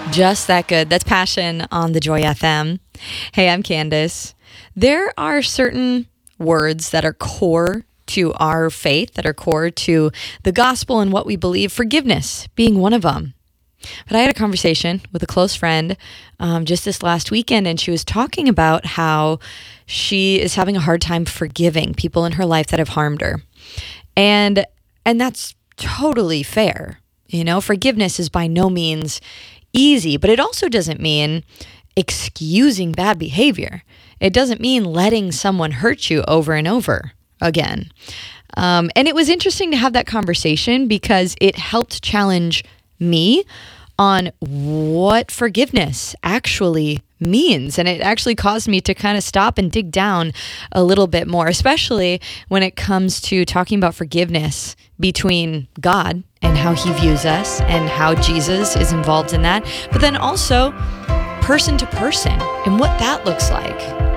Just that good. That's Passion on the Joy FM. Hey, I'm Candace. There are certain words that are core to our faith, that are core to the gospel and what we believe, forgiveness being one of them. But I had a conversation with a close friend just this last weekend, and she was talking about how she is having a hard time forgiving people in her life that have harmed her. And that's totally fair. You know, forgiveness is by no means easy, but it also doesn't mean excusing bad behavior. It doesn't mean letting someone hurt you over and over again. And it was interesting to have that conversation because it helped challenge me on what forgiveness actually means. And it actually caused me to kind of stop and dig down a little bit more, especially when it comes to talking about forgiveness between God and how he views us and how Jesus is involved in that, but then also person to person and what that looks like.